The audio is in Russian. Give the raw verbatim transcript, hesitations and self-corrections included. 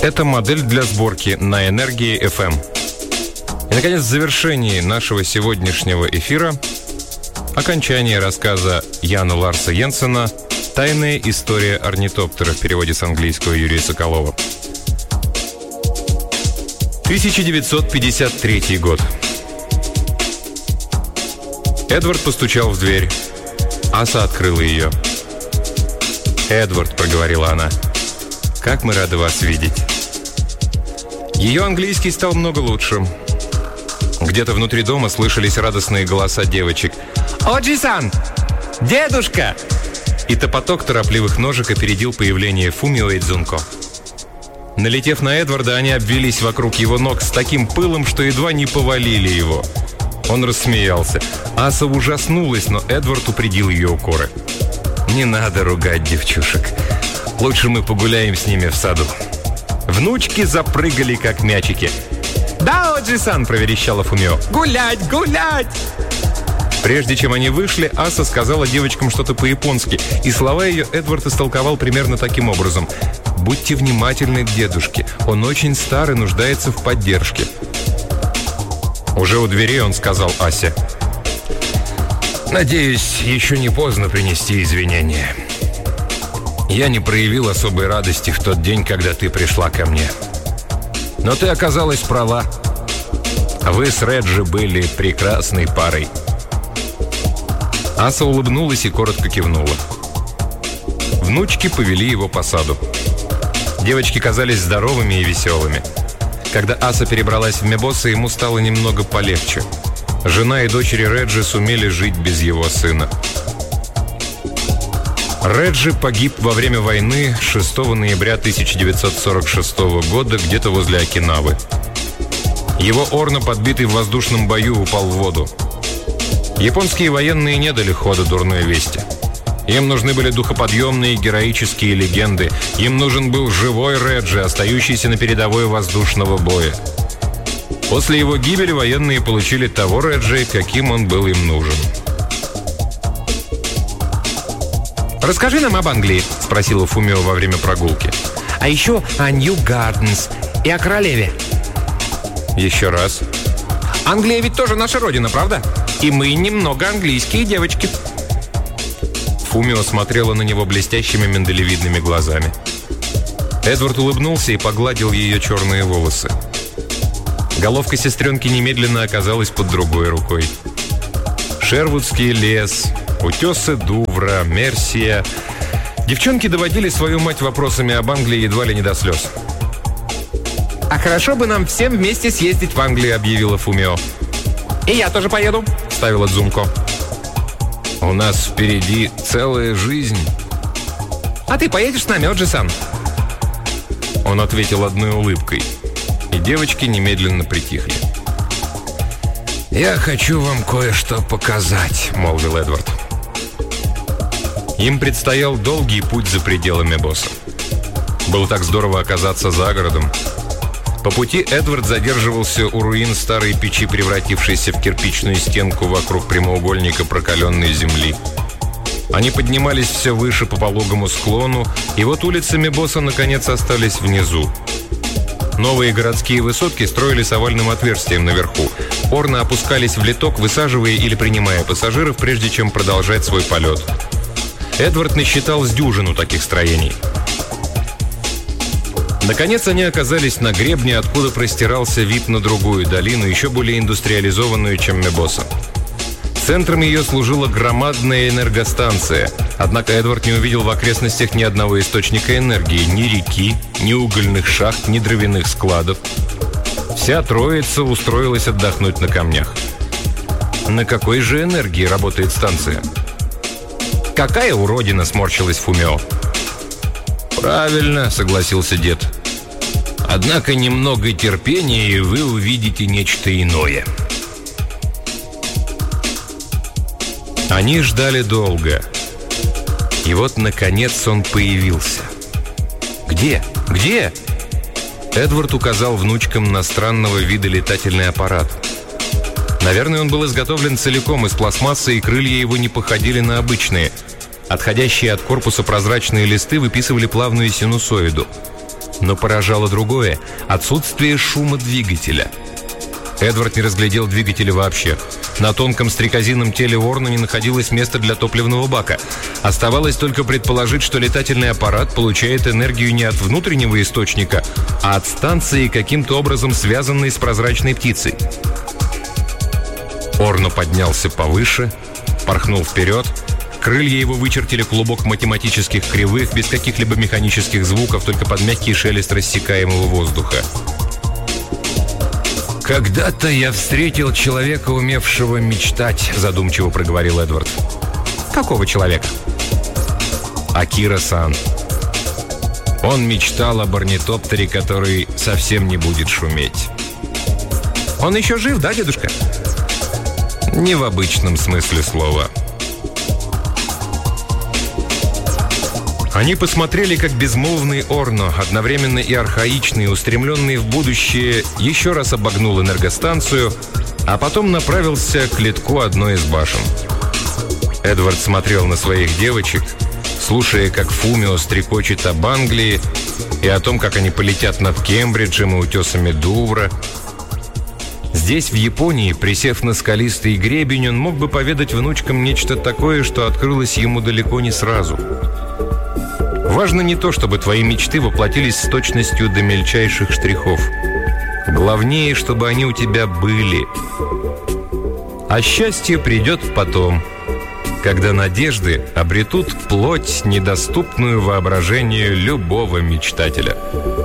Это модель для сборки на Энергии эф эм. И, наконец, в завершении нашего сегодняшнего эфира окончание рассказа Яна Ларса Йенсена «Тайная история орнитоптера» в переводе с английского Юрия Соколова. тысяча девятьсот пятьдесят третий год. Эдвард постучал в дверь. Аса открыла ее. «Эдвард», — проговорила она, — «как мы рады вас видеть». Ее английский стал много лучше. Где-то внутри дома слышались радостные голоса девочек. «Оджи-сан! Дедушка!» И топоток торопливых ножек опередил появление Фумио и Дзунко. Налетев на Эдварда, они обвились вокруг его ног с таким пылом, что едва не повалили его. Он рассмеялся. Аса ужаснулась, но Эдвард упредил ее укоры. «Не надо ругать девчушек. Лучше мы погуляем с ними в саду». Внучки запрыгали, как мячики. «Да, Оджи-сан!» — проверещала Фумио. «Гулять, гулять!» Прежде чем они вышли, Аса сказала девочкам что-то по-японски, и слова ее Эдвард истолковал примерно таким образом. «Будьте внимательны к дедушке. Он очень стар и нуждается в поддержке». Уже у дверей он сказал Асе: «Надеюсь, еще не поздно принести извинения. Я не проявил особой радости в тот день, когда ты пришла ко мне. Но ты оказалась права. Вы с Реджи были прекрасной парой». Аса улыбнулась и коротко кивнула. Внучки повели его по саду. Девочки казались здоровыми и веселыми. Когда Аса перебралась в Мебоса, ему стало немного полегче. Жена и дочери Реджи сумели жить без его сына. Реджи погиб во время войны шестого ноября тысяча девятьсот сорок шестого года где-то возле Окинавы. Его Орно, подбитый в воздушном бою, упал в воду. Японские военные не дали хода дурной вести. Им нужны были духоподъемные героические легенды. Им нужен был живой Реджи, остающийся на передовой воздушного боя. После его гибели военные получили того Реджи, каким он был им нужен. «Расскажи нам об Англии», — спросила Фумио во время прогулки. «А еще о Нью-Гарденс и о королеве». «Еще раз». «Англия ведь тоже наша родина, правда? И мы немного английские девочки». Фумио смотрела на него блестящими миндалевидными глазами. Эдвард улыбнулся и погладил ее черные волосы. Головка сестренки немедленно оказалась под другой рукой. Шервудский лес, утесы Дувра, Мерсия. Девчонки доводили свою мать вопросами об Англии едва ли не до слез. «А хорошо бы нам всем вместе съездить в Англию», — объявила Фумио. «И я тоже поеду», — вставила Дзунко. «У нас впереди целая жизнь». «А ты поедешь с нами, Оджи-сан?» Он ответил одной улыбкой, и девочки немедленно притихли. «Я хочу вам кое-что показать», — молвил Эдвард. Им предстоял долгий путь за пределами Босса. Было так здорово оказаться за городом. По пути Эдвард задерживался у руин старой печи, превратившейся в кирпичную стенку вокруг прямоугольника прокаленной земли. Они поднимались все выше по пологому склону, и вот улицы Мебоса наконец остались внизу. Новые городские высотки строили с овальным отверстием наверху. Орны опускались в литок, высаживая или принимая пассажиров, прежде чем продолжать свой полет. Эдвард насчитал с дюжину таких строений. Наконец они оказались на гребне, откуда простирался вид на другую долину, еще более индустриализованную, чем Мебоса. Центром ее служила громадная энергостанция. Однако Эдвард не увидел в окрестностях ни одного источника энергии, ни реки, ни угольных шахт, ни дровяных складов. Вся троица устроилась отдохнуть на камнях. На какой же энергии работает станция? «Какая уродина!» — сморщилась Фумио. «Правильно», — согласился дед. «Однако немного терпения, и вы увидите нечто иное». Они ждали долго. И вот, наконец, он появился. «Где? Где?» Эдвард указал внучкам на странного вида летательный аппарат. Наверное, он был изготовлен целиком из пластмассы, и крылья его не походили на обычные. Отходящие от корпуса прозрачные листы выписывали плавную синусоиду. Но поражало другое – отсутствие шума двигателя. Эдвард не разглядел двигателя вообще. На тонком стрекозином теле Орна не находилось места для топливного бака. Оставалось только предположить, что летательный аппарат получает энергию не от внутреннего источника, а от станции, каким-то образом связанной с прозрачной птицей. Орно поднялся повыше, порхнул вперед. Крылья его вычертили клубок математических кривых, без каких-либо механических звуков, только под мягкий шелест рассекаемого воздуха. «Когда-то я встретил человека, умевшего мечтать», — задумчиво проговорил Эдвард. «Какого человека?» «Акира-сан. Он мечтал об орнитоптере, который совсем не будет шуметь». «Он еще жив, да, дедушка?» «Не в обычном смысле слова». Они посмотрели, как безмолвный Орно, одновременно и архаичный, устремленный в будущее, еще раз обогнул энергостанцию, а потом направился к литку одной из башен. Эдвард смотрел на своих девочек, слушая, как Фумио стрекочет об Англии и о том, как они полетят над Кембриджем и утесами Дувра. Здесь, в Японии, присев на скалистый гребень, он мог бы поведать внучкам нечто такое, что открылось ему далеко не сразу. Важно не то, чтобы твои мечты воплотились с точностью до мельчайших штрихов. Главнее, чтобы они у тебя были. А счастье придет потом, когда надежды обретут плоть, недоступную воображению любого мечтателя.